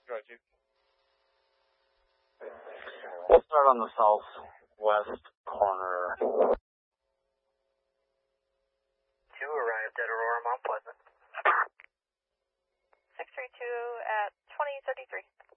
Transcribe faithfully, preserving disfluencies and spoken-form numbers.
Roger. We'll start on the southwest corner. Two arrived at Aurora Mount Pleasant. six three two at twenty thirty-three.